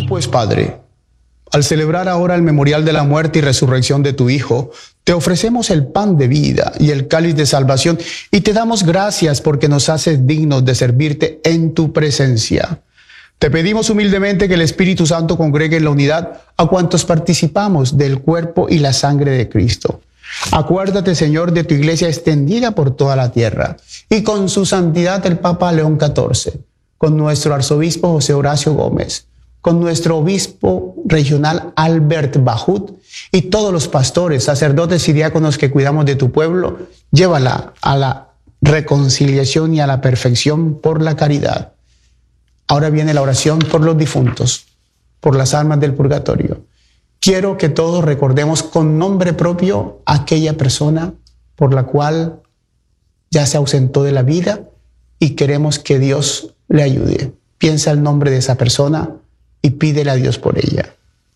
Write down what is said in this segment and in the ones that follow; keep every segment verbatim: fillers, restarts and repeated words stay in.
pues, Padre, al celebrar ahora el memorial de la muerte y resurrección de tu Hijo, te ofrecemos el pan de vida y el cáliz de salvación y te damos gracias porque nos haces dignos de servirte en tu presencia. Te pedimos humildemente que el Espíritu Santo congregue en la unidad a cuantos participamos del cuerpo y la sangre de Cristo. Acuérdate, Señor, de tu iglesia extendida por toda la tierra y con su santidad el Papa León catorce, con nuestro arzobispo José Horacio Gómez, con nuestro obispo regional Albert Bajut y todos los pastores, sacerdotes y diáconos que cuidamos de tu pueblo, llévala a la reconciliación y a la perfección por la caridad. Ahora viene la oración por los difuntos, por las almas del purgatorio. Quiero que todos recordemos con nombre propio a aquella persona por la cual ya se ausentó de la vida y queremos que Dios le ayude. Piensa el nombre de esa persona y pídele a Dios por ella.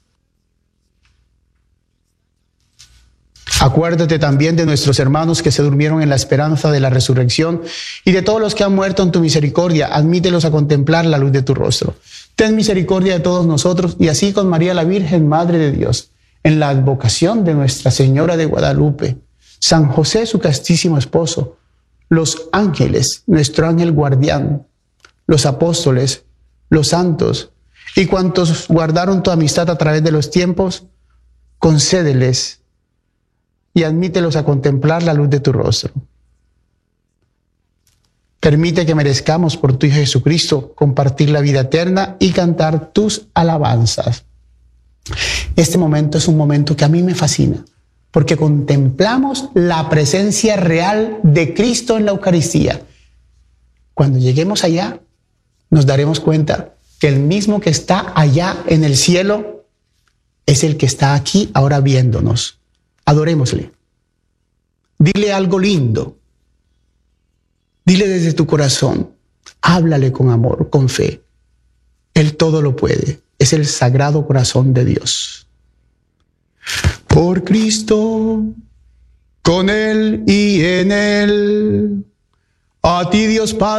Acuérdate también de nuestros hermanos que se durmieron en la esperanza de la resurrección y de todos los que han muerto en tu misericordia. Admítelos a contemplar la luz de tu rostro. Ten misericordia de todos nosotros y así con María la Virgen, Madre de Dios, en la advocación de Nuestra Señora de Guadalupe, San José, su castísimo esposo, los ángeles, nuestro ángel guardián, los apóstoles, los santos y cuantos guardaron tu amistad a través de los tiempos, concédeles y admítelos a contemplar la luz de tu rostro. Permite que merezcamos por tu Hijo Jesucristo compartir la vida eterna y cantar tus alabanzas. Este momento es un momento que a mí me fascina, porque contemplamos la presencia real de Cristo en la Eucaristía. Cuando lleguemos allá, nos daremos cuenta que el mismo que está allá en el cielo es el que está aquí ahora viéndonos. Adorémosle. Dile algo lindo. Dile desde tu corazón. Háblale con amor, con fe. Él todo lo puede. Es el Sagrado Corazón de Dios. Por Cristo, con Él y en Él, a ti Dios Padre.